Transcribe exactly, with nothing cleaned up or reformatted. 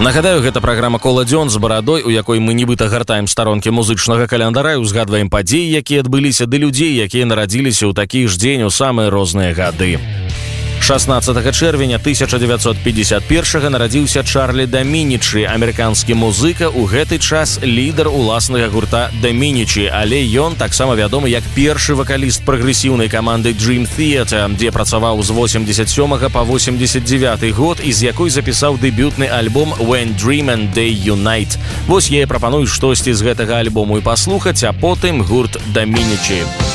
Нагадаю, гэта праграма «Кола дзён» з барадой, у якой мы нібыта гартаем старонкі музычнага календара і узгадваем падзеі, якія адбыліся, ды людзей, якія нарадзіліся ў такі ж дзень у самыя розныя гады. шаснаццатага чэрвеня тысяча дзевяцьсот пятьдесят першага нарадзіўся Чарлі Дамінічы, амерыканскі музыка, у гэты час лідар уласнага гурта Дамінічы, але ён таксама вядомы як першы вакаліст прагрэсіўнай каманды Dream Theater, дзе працаваў з восемьдесят сёмага па восемьдесят девяты год і з якой запісаў дэбютны альбом When Dream and Day Unite. Вось я і прапаную штосьці з гэтага альбому і паслухаць, а потым гурт Дамінічы.